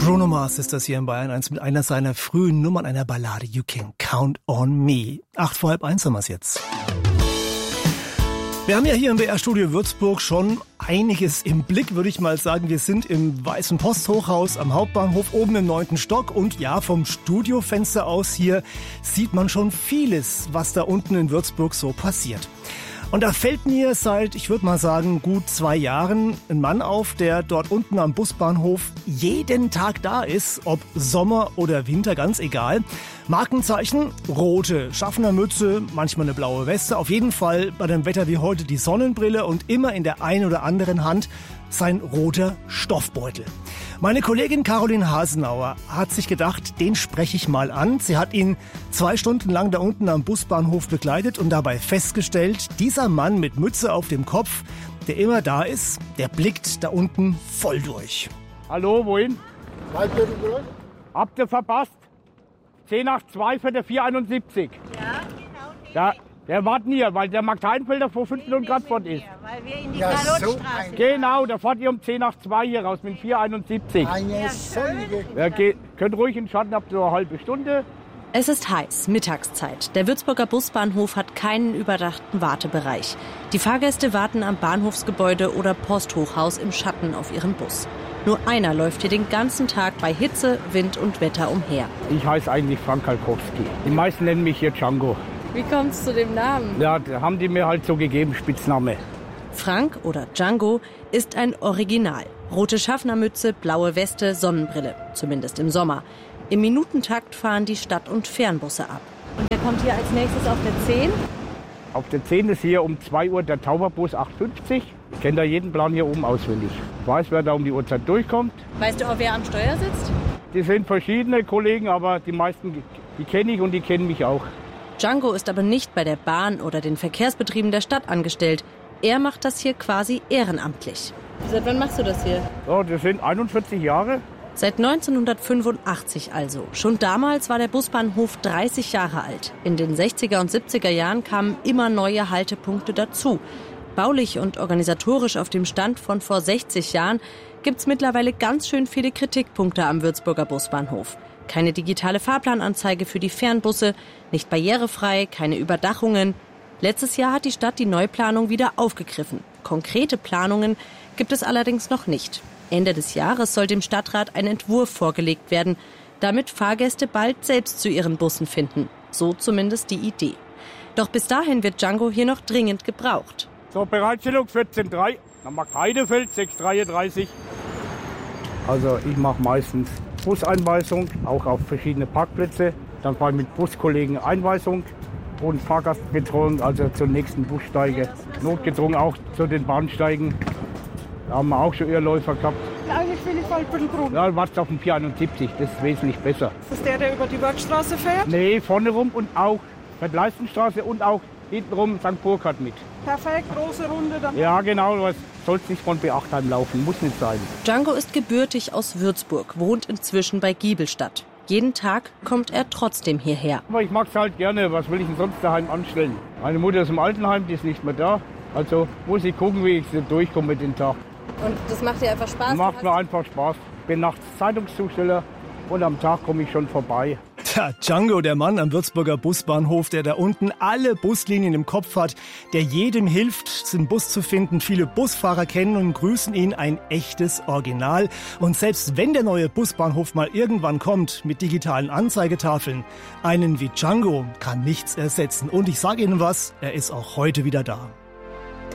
Bruno Mars ist das hier in Bayern 1 mit einer seiner frühen Nummern, einer Ballade You Can Count on Me. 1:08 haben wir es jetzt. Wir haben ja hier im BR-Studio Würzburg schon einiges im Blick, würde ich mal sagen. Wir sind im Weißen Posthochhaus am Hauptbahnhof oben im 9. Stock. Und ja, vom Studiofenster aus hier sieht man schon vieles, was da unten in Würzburg so passiert. Und da fällt mir seit, ich würde mal sagen, gut 2 Jahren ein Mann auf, der dort unten am Busbahnhof jeden Tag da ist, ob Sommer oder Winter, ganz egal. Markenzeichen, rote Schaffnermütze, manchmal eine blaue Weste, auf jeden Fall bei dem Wetter wie heute die Sonnenbrille und immer in der einen oder anderen Hand sein roter Stoffbeutel. Meine Kollegin Caroline Hasenauer hat sich gedacht, den spreche ich mal an. Sie hat ihn 2 Stunden lang da unten am Busbahnhof begleitet und dabei festgestellt, dieser Mann mit Mütze auf dem Kopf, der immer da ist, der blickt da unten voll durch. Hallo, wohin? Weit bitte durch? Habt ihr verpasst? 10:02 für der 471. Ja, genau. Der warten hier, weil der Mark-Teinfelder vor 5 Minuten gerade fort ist. Weil wir in die Ja, so Karotstraße. Genau, der fährt ihr um 10:02 hier raus mit 471. Eine solide. Könnt ruhig in den Schatten, habt so eine halbe Stunde. Es ist heiß, Mittagszeit. Der Würzburger Busbahnhof hat keinen überdachten Wartebereich. Die Fahrgäste warten am Bahnhofsgebäude oder Posthochhaus im Schatten auf ihren Bus. Nur einer läuft hier den ganzen Tag bei Hitze, Wind und Wetter umher. Ich heiße eigentlich Frank Kalkowski. Die meisten nennen mich hier Django. Wie kommt es zu dem Namen? Ja, da haben die mir halt so gegeben, Spitzname. Frank oder Django ist ein Original. Rote Schaffnermütze, blaue Weste, Sonnenbrille. Zumindest im Sommer. Im Minutentakt fahren die Stadt- und Fernbusse ab. Und wer kommt hier als nächstes auf der 10? Auf der 10 ist hier um 2 Uhr der Tauberbus 850. Ich kenne da jeden Plan hier oben auswendig. Ich weiß, wer da um die Uhrzeit durchkommt. Weißt du auch, wer am Steuer sitzt? Die sind verschiedene Kollegen, aber die meisten, die kenne ich und die kennen mich auch. Django ist aber nicht bei der Bahn oder den Verkehrsbetrieben der Stadt angestellt. Er macht das hier quasi ehrenamtlich. Seit wann machst du das hier? So, das sind 41 Jahre. Seit 1985 also. Schon damals war der Busbahnhof 30 Jahre alt. In den 60er und 70er Jahren kamen immer neue Haltepunkte dazu. Baulich und organisatorisch auf dem Stand von vor 60 Jahren gibt's mittlerweile ganz schön viele Kritikpunkte am Würzburger Busbahnhof. Keine digitale Fahrplananzeige für die Fernbusse, nicht barrierefrei, keine Überdachungen. Letztes Jahr hat die Stadt die Neuplanung wieder aufgegriffen. Konkrete Planungen gibt es allerdings noch nicht. Ende des Jahres soll dem Stadtrat ein Entwurf vorgelegt werden, damit Fahrgäste bald selbst zu ihren Bussen finden. So zumindest die Idee. Doch bis dahin wird Django hier noch dringend gebraucht. So, Bereitstellung 14.3, am Markt Heidefeld 6:33. Also ich mache meistens Buseinweisung, auch auf verschiedene Parkplätze. Dann fahre ich mit Buskollegen Einweisung und Fahrgastbetreuung, also zur nächsten Bussteige. Notgedrungen auch zu den Bahnsteigen. Da haben wir auch schon Irrläufer gehabt. Eigentlich will ich Waldbüttelbrunn. Ja, wartet auf den 471, das ist wesentlich besser. Ist das der über die Werkstraße fährt? Nee, vorne rum und auch bei der Leistenstraße und auch hintenrum St. Burkhard mit. Perfekt, große Runde. Dann Ja, genau, das soll nicht von Beachtheim laufen, muss nicht sein. Django ist gebürtig aus Würzburg, wohnt inzwischen bei Giebelstadt. Jeden Tag kommt er trotzdem hierher. Aber ich mag es halt gerne, was will ich denn sonst daheim anstellen? Meine Mutter ist im Altenheim, die ist nicht mehr da. Also muss ich gucken, wie ich so durchkomme mit dem Tag. Und das macht dir einfach Spaß? Macht mir einfach Spaß. Bin nachts Zeitungszusteller und am Tag komme ich schon vorbei. Tja, Django, der Mann am Würzburger Busbahnhof, der da unten alle Buslinien im Kopf hat, der jedem hilft, den Bus zu finden. Viele Busfahrer kennen und grüßen ihn, ein echtes Original. Und selbst wenn der neue Busbahnhof mal irgendwann kommt mit digitalen Anzeigetafeln, einen wie Django kann nichts ersetzen. Und ich sage Ihnen was, er ist auch heute wieder da.